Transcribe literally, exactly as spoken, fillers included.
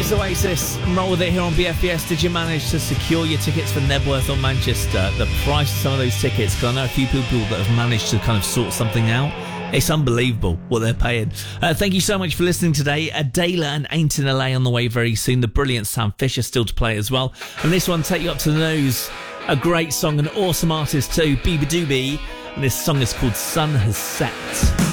it's Oasis. Roll with it here on B F B S. Did you manage to secure your tickets for Nebworth or Manchester? The price of some of those tickets, because I know a few people that have managed to kind of sort something out. It's unbelievable what they're paying. Uh, thank you so much for listening today. Adela and Ain't in L A on the way very soon. The brilliant Sam Fisher still to play as well. And this one, Take You Up to the Nose. A great song, an awesome artist too, Biba Doobie. And this song is called Sun Has Set.